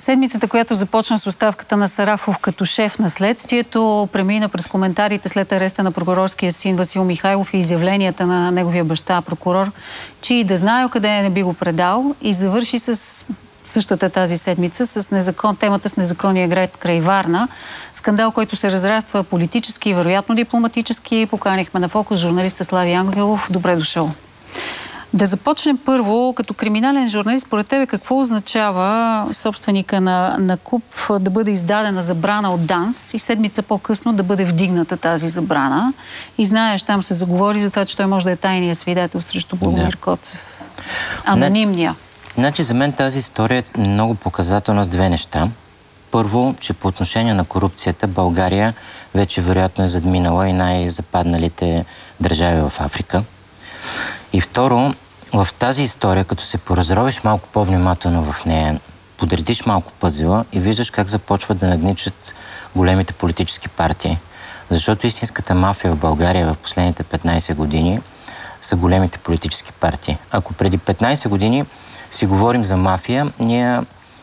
Седмицата, която започна с оставката на Сарафов като шеф на следствието, премина през коментарите след ареста на прокурорския син Васил Михайлов и изявленията на неговия баща, прокурор, че и да знае къде не би го предал, и завърши с същата тази седмица с темата с незаконния град край Варна. Скандал, който се разраства политически и вероятно дипломатически. Поканихме на фокус журналиста Слави Ангелов. Добре дошъл. Да започнем първо, като криминален журналист, според тебе какво означава собственика на КУП да бъде издадена забрана от ДАНС и седмица по-късно да бъде вдигната тази забрана? И знаеш, там се заговори за това, че той може да е тайният свидетел срещу Богомир Коцев. Анонимния. Значи за мен тази история е много показателна с две неща. Първо, че по отношение на корупцията България вече вероятно е задминала и най-западналите държави в Африка. И второ, в тази история, като се поразровиш малко по-внимателно в нея, подредиш малко пъзела и виждаш как започват да надничат големите политически партии. Защото истинската мафия в България в последните 15 години са големите политически партии. Ако преди 15 години си говорим за мафия, ние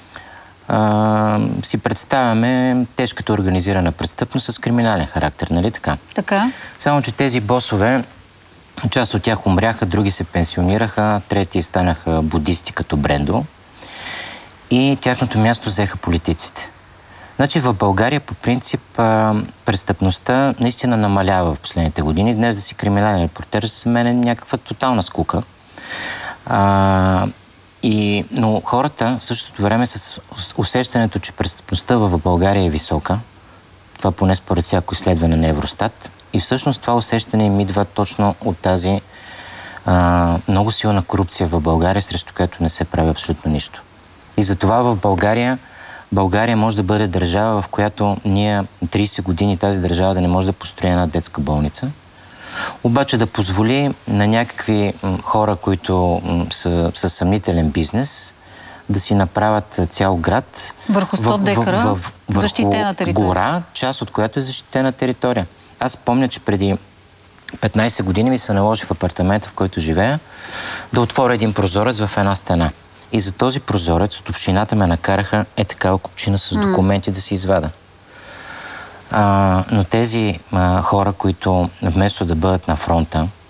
си представяме тежката организирана престъпност с криминален характер, нали така? Така. Само че тези босове, част от тях умряха, други се пенсионираха, трети станаха будисти като Брендо и тяхното място взеха политиците. Значи в България по принцип престъпността наистина намалява в последните години. Днес да си криминален репортер за мен е някаква тотална скука. Но хората в същото време с усещането, че престъпността в България е висока, това поне според всяко изследване на Евростат, и всъщност това усещане им идва точно от тази много силна корупция в България, срещу която не се прави абсолютно нищо. И затова в България може да бъде държава, в която ние 30 години тази държава да не може да построи една детска болница, обаче да позволи на някакви хора, които са със съмнителен бизнес, да си направят цял град върху 100 декара защитена територия. Гора, част от която е защитена територия. Аз помня, че преди 15 години ми се наложи в апартамента, в който живея, да отворя един прозорец в една стена. И за този прозорец от общината ме накараха такава купчина с документи да се извада. Но тези хора, които вместо да бъдат на фронта,